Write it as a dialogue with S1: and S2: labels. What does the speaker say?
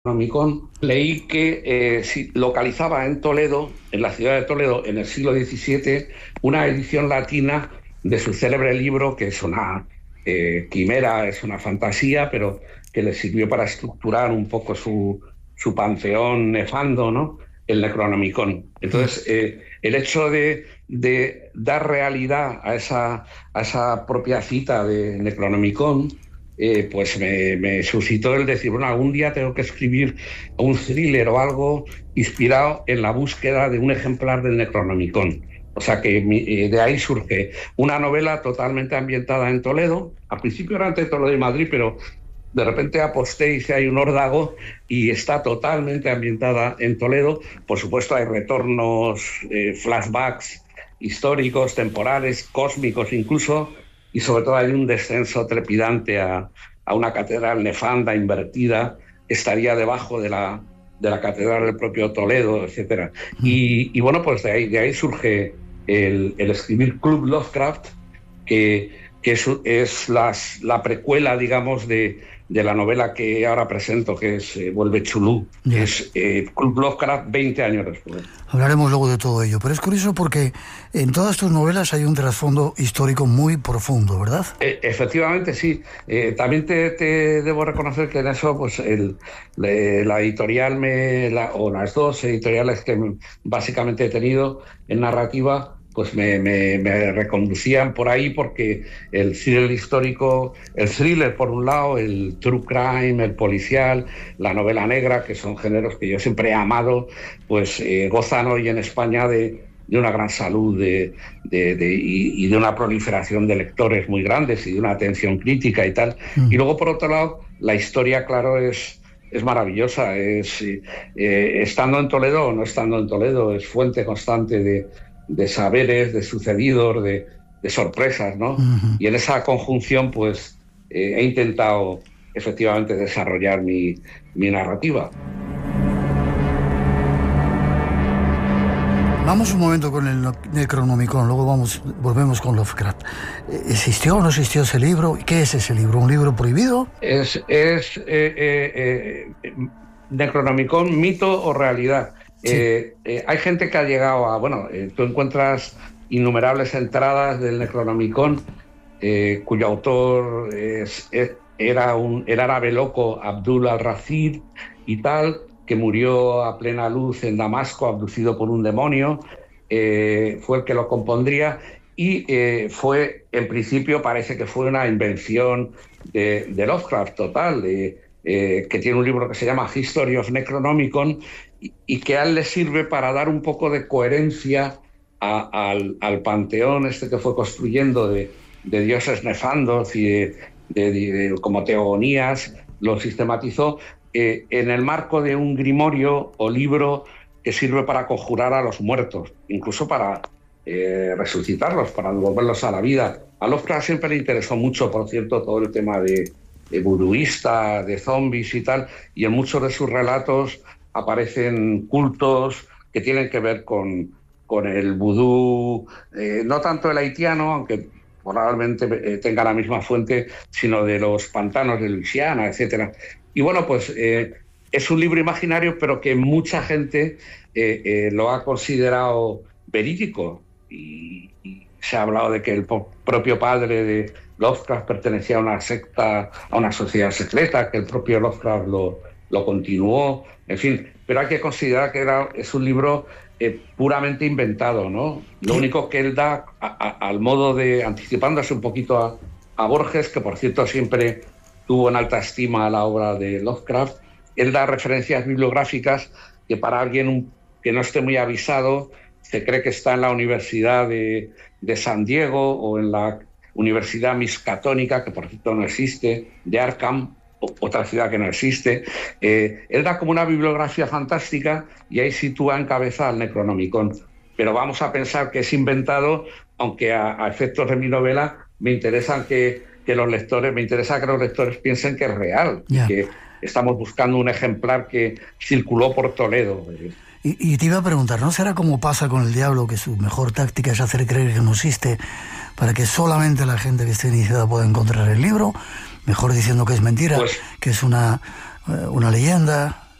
S1: Necronomicon, leí que localizaba en Toledo, en la ciudad de Toledo, en el siglo XVII, una edición latina de su célebre libro, que es una quimera, es una fantasía, pero que le sirvió para estructurar un poco su panteón nefando, ¿no? El Necronomicon. Entonces, el hecho de dar realidad a esa propia cita de Necronomicon, pues me suscitó el decir, bueno, algún día tengo que escribir un thriller o algo inspirado en la búsqueda de un ejemplar del Necronomicon. O sea que de ahí surge una novela totalmente ambientada en Toledo. Al principio era entre Toledo y Madrid, pero de repente aposté y hice ahí un órdago y está totalmente ambientada en Toledo. Por supuesto hay retornos, flashbacks históricos, temporales, cósmicos incluso, y sobre todo hay un descenso trepidante a una catedral nefanda, invertida, que estaría debajo de la catedral del propio Toledo, etcétera. Y bueno, pues de ahí surge el escribir Club Lovecraft, que es la precuela, digamos, de la novela que ahora presento, que es Vuelve Chulú, que es Club Lovecraft 20 años después.
S2: Hablaremos luego de todo ello, pero es curioso porque en todas tus novelas hay un trasfondo histórico muy profundo, ¿verdad?
S1: Efectivamente, sí. También te debo reconocer que en eso, pues la editorial o las dos editoriales que básicamente he tenido en narrativa, pues me reconducían por ahí, porque el thriller histórico, el thriller por un lado, el true crime, el policial, la novela negra, que son géneros que yo siempre he amado, pues gozan hoy en España de una gran salud y de una proliferación de lectores muy grandes y de una atención crítica y tal. Y luego, por otro lado, la historia, claro, es maravillosa. Estando en Toledo o no estando en Toledo, es fuente constante de saberes, de sucedidos, de sorpresas, ¿no? Y en esa conjunción, pues, he intentado efectivamente desarrollar mi narrativa.
S2: Vamos un momento con el Necronomicon, luego volvemos con Lovecraft. ¿Existió o no existió ese libro? ¿Qué es ese libro? ¿Un libro prohibido?
S1: Necronomicon, mito o realidad. Sí. Hay gente que ha llegado a... Bueno, tú encuentras innumerables entradas del Necronomicon, cuyo autor era el árabe loco Abdul al-Rashid y tal, que murió a plena luz en Damasco, abducido por un demonio. Fue el que lo compondría y en principio parece que fue una invención de Lovecraft total, que tiene un libro que se llama History of Necronomicon y que a él le sirve para dar un poco de coherencia al panteón que fue construyendo de dioses nefandos y como teogonías. Lo sistematizó en el marco de un grimorio o libro que sirve para conjurar a los muertos, incluso para resucitarlos, para devolverlos a la vida. A Lovecraft siempre le interesó mucho, por cierto, todo el tema de voodooísta, de zombies y tal, y en muchos de sus relatos aparecen cultos que tienen que ver con el vudú, no tanto el haitiano, aunque probablemente tenga la misma fuente, sino de los pantanos de Luisiana, etcétera. Y bueno, pues es un libro imaginario, pero que mucha gente lo ha considerado verídico. Y se ha hablado de que el propio padre de Lovecraft pertenecía a una secta, a una sociedad secreta, que el propio Lovecraft lo continuó, en fin. Pero hay que considerar que es un libro puramente inventado, ¿no? Lo único que él da al modo de, anticipándose un poquito a Borges, que por cierto siempre tuvo en alta estima la obra de Lovecraft, él da referencias bibliográficas que para alguien que no esté muy avisado se cree que está en la Universidad de San Diego o en la Universidad Miskatonic, que por cierto no existe, de Arkham, otra ciudad que no existe. Él da como una bibliografía fantástica y ahí sitúa en cabeza al Necronomicon. Pero vamos a pensar que es inventado, aunque a efectos de mi novela me interesa que los lectores piensen que es real, que estamos buscando un ejemplar que circuló por Toledo.
S2: Y te iba a preguntar, ¿no será como pasa con el diablo, que su mejor táctica es hacer creer que no existe para que solamente la gente que esté iniciada pueda encontrar el libro? Mejor diciendo que es mentira, pues, que es una leyenda.